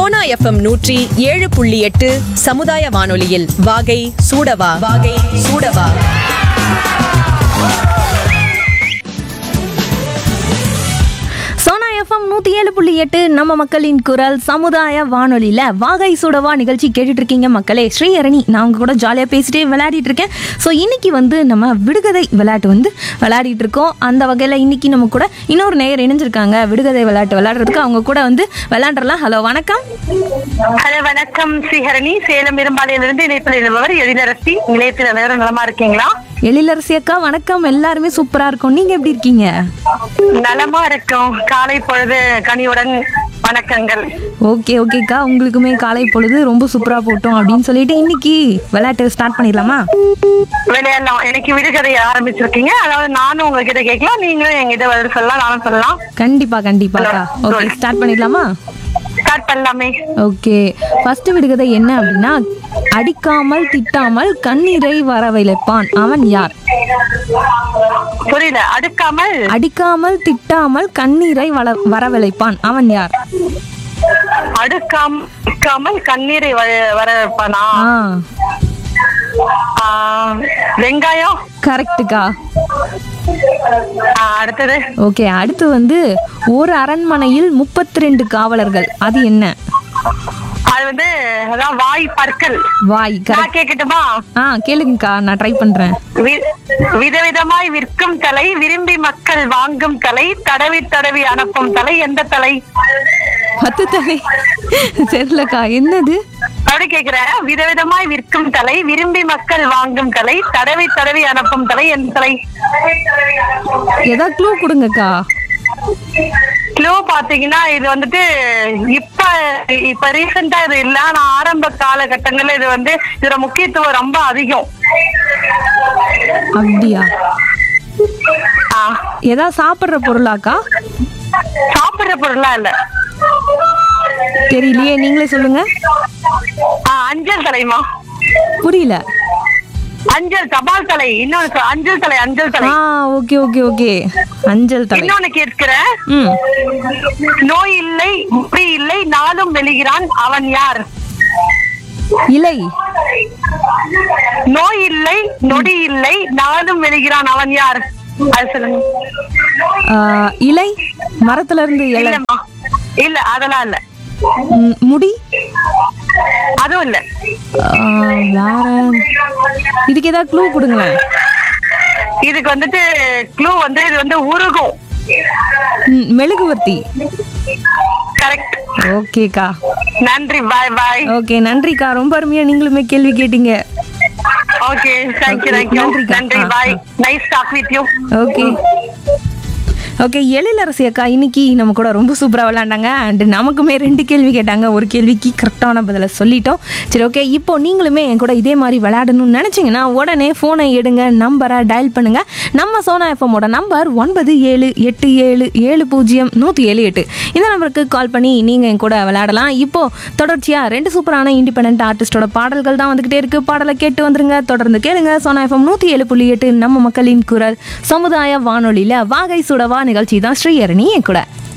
Sona FM 107.8 சமுதாய வானொலியில் வாகை சூடவா வாகை சூடவா. சோனா எஃப்எம் 107.8 நம்ம மக்களின் குரல் சமுதாய வானொலியில் வாகை சுடவா நிகழ்ச்சி கேட்டுட்டு இருக்கீங்க மக்களே. ஸ்ரீஹரணி நான் உங்க கூட ஜாலியாக பேசிட்டே விளையாடிட்டு இருக்கேன். ஸோ இன்னைக்கு நம்ம விடுகதை விளையாட்டு விளையாடிட்டு இருக்கோம். அந்த வகையில் இன்னைக்கு நம்ம கூட இன்னொரு நேயர் இணைஞ்சிருக்காங்க. விடுகதை விளையாட்டு விளையாடுறதுக்கு அவங்க கூட விளையாண்டுறலாம். ஹலோ வணக்கம். ஹலோ வணக்கம் ஸ்ரீஹரணி. சேலம் இரும்பாலையிலிருந்து இணைப்பில் இருப்பவர் எழிலரசி. நிலையத்தில் எல்லாரும் நலமா இருக்கீங்களா? எழிலரசி அக்கா வணக்கம். எல்லாருமே சூப்பரா இருக்கும். நீங்க எப்படி இருக்கீங்க? நலமா இருக்கோம். காலை பொழுது கனியுடன் வணக்கங்கள். ஓகேக்கா, உங்களுக்குமே காலை பொழுது ரொம்ப சூப்பரா போட்டோம் அப்படின்னு சொல்லிட்டு இன்னைக்கு விளையாட்டு ஸ்டார்ட் பண்ணிடலாமா? விளையாடலாம். எனக்கு விடுகதை ஆரம்பிச்சிருக்கீங்க. அதாவது நானும் உங்ககிட்ட கேட்கலாம், நீங்களும் எங்கிட்ட பதில் சொல்லலாம், நானும் சொல்லலாம். கண்டிப்பாக்கா. ஓகே, ஸ்டார்ட் பண்ணிடலாமா? ஸ்டார்ட் பண்ணலாமே. ஓகே, ஃபர்ஸ்ட் விடுகதை என்ன அப்படின்னா, அடிக்காமல் திட்டாமல் கண்ணீரை வரவைப்பான் அவன் யார்? புரியல. அடிக்காமல் திட்டாமல் கண்ணீரை வரவழைப்பான் அவன் யார்? அடுக்காமல் கண்ணீரை வர வைப்பானா? வெங்காயம். கரெக்டுக்கா. அடுத்தது. ஓகே, அடுத்து ஒரு அரண்மனையில் 32 காவலர்கள். அது என்ன? அது அதான் வாய், பற்கள். வாய். நான் கேட்கட்டுமா? கேளுங்கக்கா, நான் ட்ரை பண்றேன். விதவிதமாய் விற்கும் தலை, விரும்பி மக்கள் வாங்கும் தலை, தடவி தடவி அனுப்பும் தலை, எந்த தலை? 10 தலை. தெரியலக்கா, என்னது அப்படி கேக்குறேன். விதவிதமாய் விற்கும் தலை, விரும்பி மக்கள் வாங்கும் தலை, தடவி தடவி அனுப்பும் தலை, எந்த தலை? ஏதாவது க்ளூ கொடுங்கக்கா. க்ளூ பாத்தீங்கன்னா இது இப்ப ரீசெண்டா இது இல்ல, ஆனா ஆரம்ப காலகட்டங்கள்ல இதோட முக்கியத்துவம் ரொம்ப அதிகம். அப்படியா? ஏதாவது சாப்பிடுற பொருளாக்கா? சாப்பிடுற பொருளா இல்ல. தெரியலையே, நீங்களே சொல்லுங்க. அஞ்சல் தலைமா? புரியல. அஞ்சல், தபால் தலை. இன்னொன்னு அஞ்சல் தலை. ஓகே. அஞ்சல் தலை. இன்னொன்னு கேட்கிறேன். நோய் இல்லை, முடி இல்லை, நாளும் வெளிகிறான் அவன் யார்? இலை. நோய் இல்லை, நொடி இல்லை, நாளும் வெளிகிறான் அவன் யார்? அது சொல்லுங்க. இலை. மரத்துல இருந்து இலை. இல்ல, அதெல்லாம் இல்ல. முடி. அதுவும் இல்ல. வேற இதுக்கு ஏதாவது க்ளூ கொடுங்களேன். இதுக்கு க்ளூ இது உருகும். மெழுகுவர்த்தி. கரெக்ட். ஓகேக்கா, நன்றி. பாய். ஓகே, நன்றிக்கா. ரொம்ப அருமையா நீங்களுமே கேள்வி கேட்டீங்க. Okay, thank you. நன்றி. பாய். Nice talk with you. Okay, Ezhilarasi அக்கா இன்னைக்கு நம்ம கூட ரொம்ப சூப்பராக விளையாண்டாங்க. அண்ட் நமக்குமே 2 கேள்வி கேட்டாங்க. ஒரு கேள்விக்கு கரெக்டான பதிலை சொல்லிட்டோம். சரி, ஓகே, இப்போ நீங்களுமே என் கூட இதே மாதிரி விளையாடணும்னு நினச்சிங்கன்னா உடனே ஃபோனை எடுங்க, நம்பரை டயல் பண்ணுங்க. நம்ம சோனா எஃப்எம்மோட நம்பர் 9787700178. இந்த நம்பருக்கு கால் பண்ணி நீங்கள் என் கூட விளையாடலாம். இப்போது தொடர்ச்சியாக 2 சூப்பரான இண்டிபெண்டன்ட் ஆர்டிஸ்டோட பாடல்கள் தான் வந்துக்கிட்டே இருக்குது. பாடலை கேட்டு வந்துருங்க. தொடர்ந்து கேளுங்க. சோனா எஃப்எம் 107.8 நம்ம மக்களின் குரல் சமுதாய வானொலியில் வாகை சுடவா நிகழ்ச்சி தான். ஸ்ரீஹரணி என் கூட.